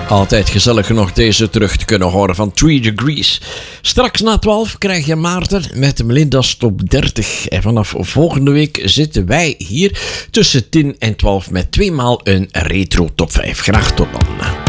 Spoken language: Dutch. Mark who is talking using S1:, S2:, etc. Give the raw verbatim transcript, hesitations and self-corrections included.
S1: Altijd gezellig genoeg deze terug te kunnen horen van Three Degrees. Straks na twaalf krijg je Maarten met Melinda's Top dertig. En vanaf volgende week zitten wij hier tussen tien en twaalf met tweemaal een retro top vijf. Graag tot dan.